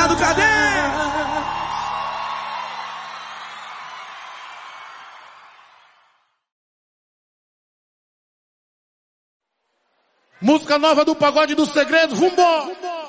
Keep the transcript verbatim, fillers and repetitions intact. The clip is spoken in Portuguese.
Obrigado, cadê? Música nova do Pagode do Segredo, vambora!